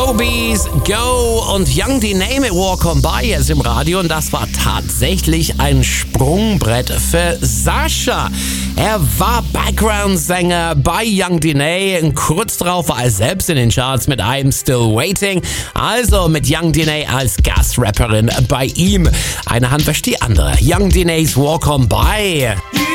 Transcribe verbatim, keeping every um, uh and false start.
Mobies, Go und Young Diney mit Walk On By jetzt im Radio. Und das war tatsächlich ein Sprungbrett für Sascha. Er war Background-Sänger bei Young Diney. Kurz darauf war er selbst in den Charts mit I'm Still Waiting. Also mit Young Diney als Gastrapperin bei ihm. Eine Hand wäscht die andere. Young Dineys Walk On By.